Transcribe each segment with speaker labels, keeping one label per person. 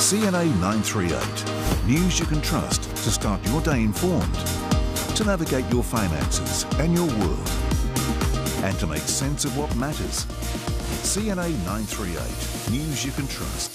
Speaker 1: CNA 938. News you can trust to start your day informed, to navigate your finances and your world, and to make sense of what matters. CNA 938. News you can trust.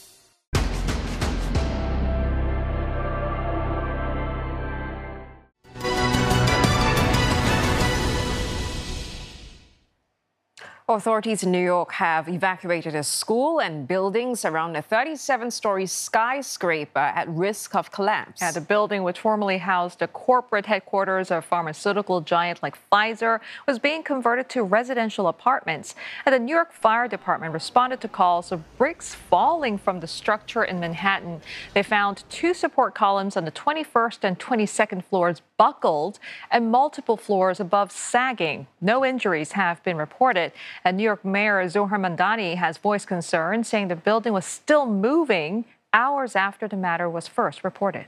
Speaker 2: Authorities in New York have evacuated a school and buildings around a 37-story skyscraper at risk of collapse.
Speaker 3: The building, which formerly housed the corporate headquarters of pharmaceutical giant like Pfizer, was being converted to residential apartments. And the New York Fire Department responded to calls of bricks falling from the structure in Manhattan. They found 2 support columns on the 21st and 22nd floors buckled and multiple floors above sagging. No injuries have been reported. And New York Mayor Zohar Mamdani has voiced concern, saying the building was still moving hours after the matter was first reported.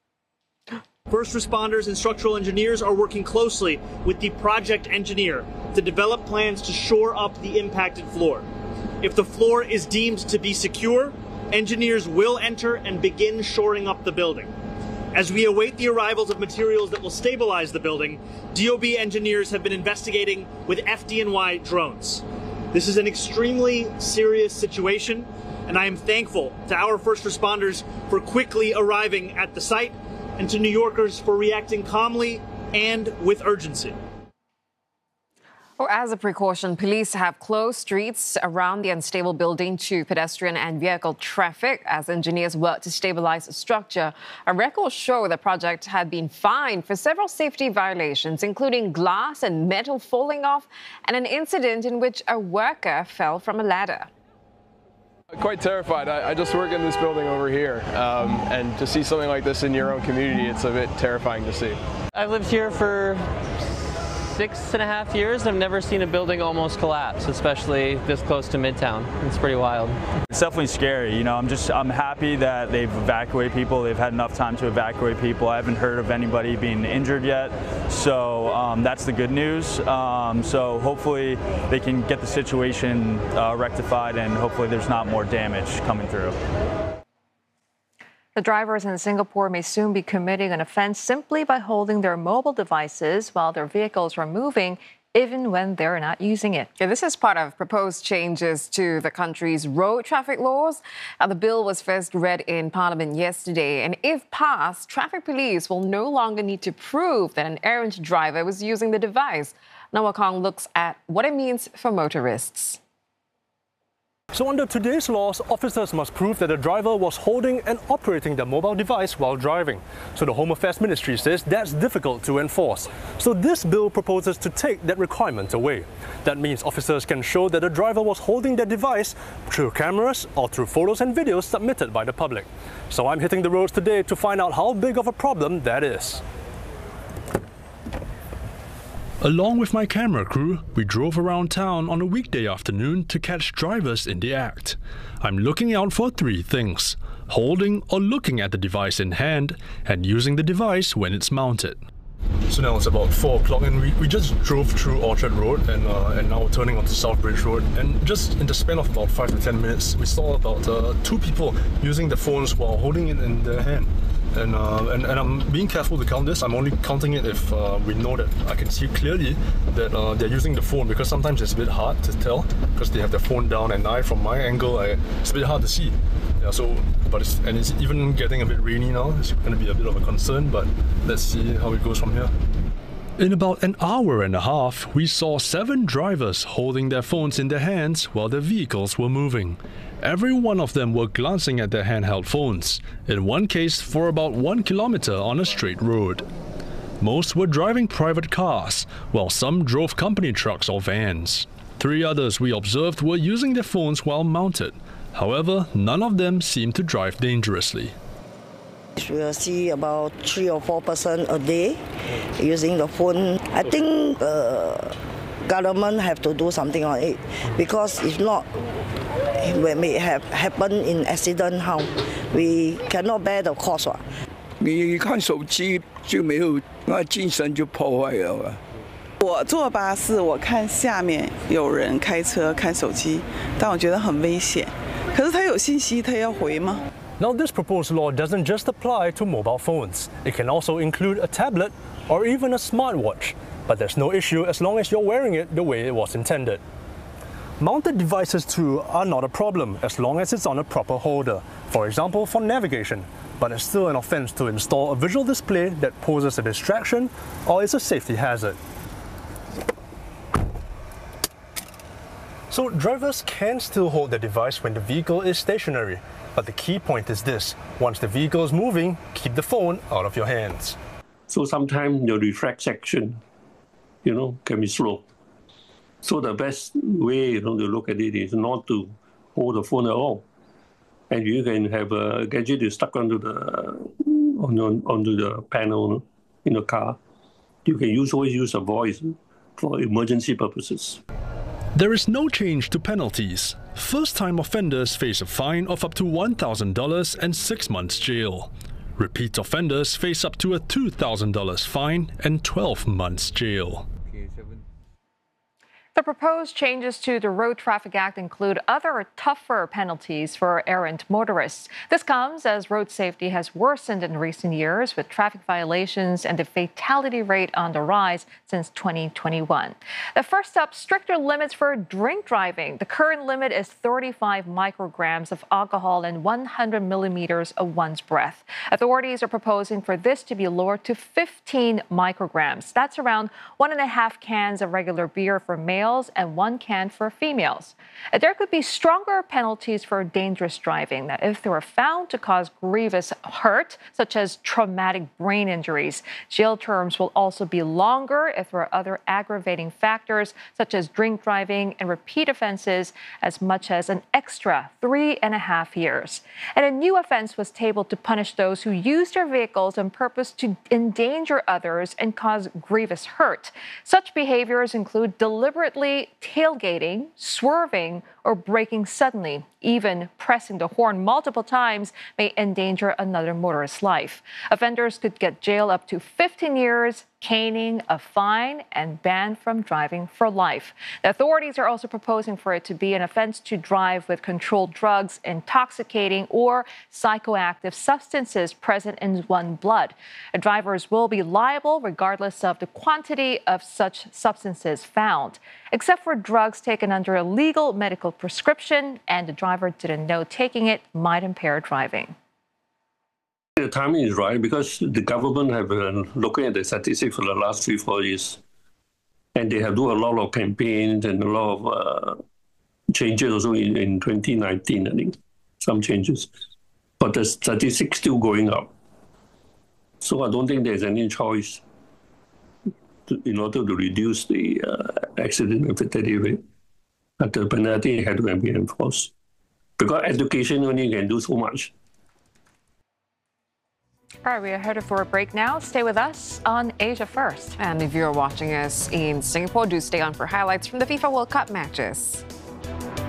Speaker 4: First responders and structural engineers are working closely with the project engineer to develop plans to shore up the impacted floor. If the floor is deemed to be secure, engineers will enter and begin shoring up the building. As we await the arrivals of materials that will stabilize the building, DOB engineers have been investigating with FDNY drones. This is an extremely serious situation, and I am thankful to our first responders for quickly arriving at the site and to New Yorkers for reacting calmly and with urgency.
Speaker 2: Well, as a precaution, police have closed streets around the unstable building to pedestrian and vehicle traffic as engineers work to stabilize the structure. Our records show the project had been fined for several safety violations, including glass and metal falling off and an incident in which a worker fell from a ladder.
Speaker 5: Quite terrified. I just work in this building over here, and to see something like this in your own community, it's a bit terrifying to see.
Speaker 6: I've lived here for 6.5 years. I've never seen a building almost collapse, especially this close to Midtown. It's pretty wild.
Speaker 7: It's definitely scary. You know, I'm happy that they've evacuated people. They've had enough time to evacuate people. I haven't heard of anybody being injured yet, so that's the good news. So hopefully they can get the situation rectified, and hopefully there's not more damage coming through.
Speaker 3: The drivers in Singapore may soon be committing an offense simply by holding their mobile devices while their vehicles are moving, even when they're not using it.
Speaker 2: Yeah, this is part of proposed changes to the country's road traffic laws. The bill was first read in Parliament yesterday, and if passed, traffic police will no longer need to prove that an errant driver was using the device. Noah Kong looks at what it means for motorists.
Speaker 8: So under today's laws, officers must prove that the driver was holding and operating the mobile device while driving. So the Home Affairs Ministry says that's difficult to enforce. So this bill proposes to take that requirement away. That means officers can show that the driver was holding their device through cameras or through photos and videos submitted by the public. So I'm hitting the roads today to find out how big of a problem that is. Along with my camera crew, we drove around town on a weekday afternoon to catch drivers in the act. I'm looking out for 3 things: holding or looking at the device in hand, and using the device when it's mounted. So now it's about 4 o'clock and we just drove through Orchard Road and now we're turning onto South Bridge Road, and just in the span of about 5 to 10 minutes we saw about 2 people using the phones while holding it in their hand. And I'm being careful to count this. I'm only counting it if we know that I can see clearly that they're using the phone, because sometimes it's a bit hard to tell because they have their phone down, and from my angle, it's a bit hard to see. Yeah, so, it's even getting a bit rainy now. It's going to be a bit of a concern, but let's see how it goes from here. In about an hour and a half, we saw 7 drivers holding their phones in their hands while their vehicles were moving. Every one of them were glancing at their handheld phones, in one case for about 1 kilometer on a straight road. Most were driving private cars, while some drove company trucks or vans. 3 others we observed were using their phones while mounted. However, none of them seemed to drive dangerously.
Speaker 9: We will see about 3 or 4 persons a day using the phone. I think government have to do something on it, because if not, it may have happened in accident how we cannot bear the cost.
Speaker 10: 你看手机就没有，那精神就破坏了。
Speaker 11: 我坐巴士，我看下面有人开车看手机，但我觉得很危险。可是他有信息，他要回吗？
Speaker 8: Now, this proposed law doesn't just apply to mobile phones. It can also include a tablet or even a smartwatch, but there's no issue as long as you're wearing it the way it was intended. Mounted devices too are not a problem as long as it's on a proper holder, for example for navigation, but it's still an offense to install a visual display that poses a distraction or is a safety hazard. So drivers can still hold the device when the vehicle is stationary, but the key point is this: once the vehicle is moving, keep the phone out of your hands.
Speaker 12: So sometimes your reflex action, can be slow. So the best way, to look at it is not to hold the phone at all, and you can have a gadget stuck onto the panel in the car. You can always use a voice for emergency purposes.
Speaker 8: There is no change to penalties. First-time offenders face a fine of up to $1,000 and 6 months jail. Repeat offenders face up to a $2,000 fine and 12 months jail.
Speaker 3: The proposed changes to the Road Traffic Act include other tougher penalties for errant motorists. This comes as road safety has worsened in recent years, with traffic violations and the fatality rate on the rise since 2021. The first up, stricter limits for drink driving. The current limit is 35 micrograms of alcohol and 100 millimeters of one's breath. Authorities are proposing for this to be lowered to 15 micrograms. That's around 1.5 cans of regular beer for males and 1 can for females. There could be stronger penalties for dangerous driving that if they were found to cause grievous hurt, such as traumatic brain injuries. Jail terms will also be longer if there are other aggravating factors, such as drink driving and repeat offenses, as much as an extra 3.5 years. And a new offense was tabled to punish those who use their vehicles on purpose to endanger others and cause grievous hurt. Such behaviors include deliberately tailgating, swerving, or braking suddenly. Even pressing the horn multiple times may endanger another motorist's life. Offenders could get jail up to 15 years, caning, a fine, and banned from driving for life. The authorities are also proposing for it to be an offense to drive with controlled drugs, intoxicating, or psychoactive substances present in one's blood. Drivers will be liable regardless of the quantity of such substances found, except for drugs taken under a legal medical prescription and the driver didn't know taking it might impair driving.
Speaker 12: The timing is right because the government have been looking at the statistics for the last 3-4 years. And they have done a lot of campaigns and a lot of changes also in 2019, I think, some changes. But the statistics still going up. So I don't think there's any choice in order to reduce the accident and fatality rate. But the penalty had to be enforced. Because education only can do so much.
Speaker 3: All right, we are headed for a break now. Stay with us on Asia First.
Speaker 2: And if you're watching us in Singapore, do stay on for highlights from the FIFA World Cup matches.